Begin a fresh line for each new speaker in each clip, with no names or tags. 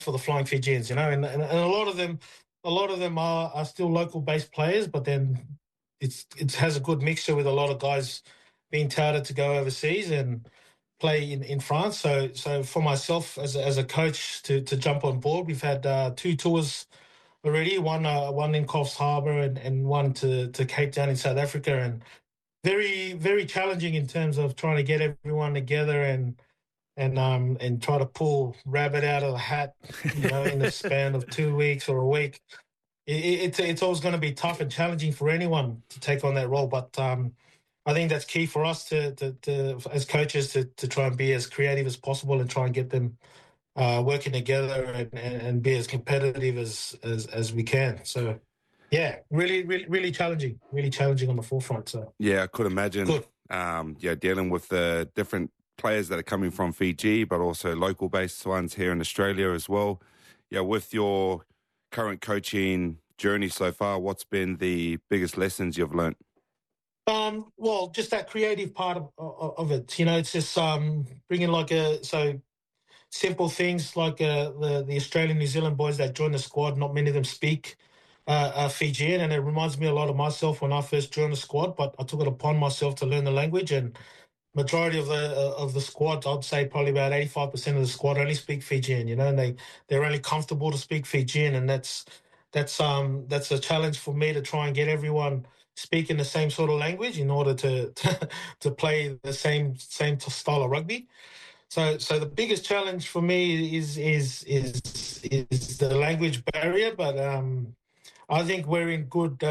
for the Flying Fijians, and a lot of them are still local based players, but then it has a good mixture with a lot of guys being touted to go overseas and play in France. So for myself as a coach to jump on board, we've had 2 tours already. One in Coffs Harbour and one to Cape Town in South Africa, and very, very challenging in terms of trying to get everyone together and try to pull rabbit out of the hat, in the span of 2 weeks or a week. It's always going to be tough and challenging for anyone to take on that role. But I think that's key for us to as coaches to try and be as creative as possible and try and get them working together and be as competitive as we can. So, yeah, really, really, really challenging on the forefront. So
yeah, I could imagine.
Good.
Dealing with the different players that are coming from Fiji, but also local-based ones here in Australia as well. Yeah, with your current coaching journey so far, what's been the biggest lessons you've learnt?
Well, just that creative part of it. It's just bringing simple things like the Australian New Zealand boys that join the squad. Not many of them speak Fijian, and it reminds me a lot of myself when I first joined the squad. But I took it upon myself to learn the language, and majority of the squad, I'd say probably about 85% of the squad only speak Fijian. And they're only comfortable to speak Fijian, and that's a challenge for me to try and get everyone speaking the same sort of language in order to play the same style of rugby. So the biggest challenge for me is the language barrier, but I think we're in good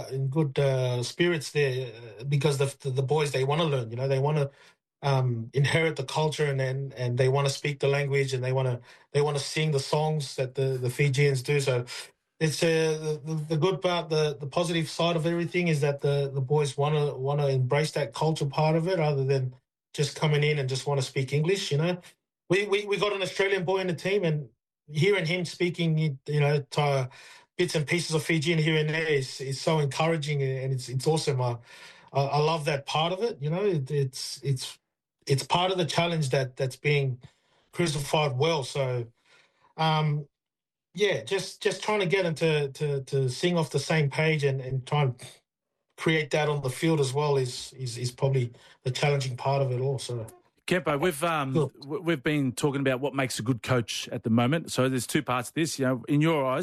spirits there because the boys, they want to learn. They want to inherit the culture and they want to speak the language and they want to sing the songs that the Fijians do. So it's the good part, the positive side of everything is that the boys want to embrace that culture part of it rather than just coming in and just want to speak English. We got an Australian boy in the team, and hearing him speaking, bits and pieces of Fijian here and there is so encouraging, and it's awesome. I love that part of it. It's part of the challenge that's being crucified well. So, just trying to get them to sing off the same page and try and create that on the field as well is probably the challenging part of it all. So,
Kempo, we've been talking about what makes a good coach at the moment. So there's 2 parts to this. In your eyes,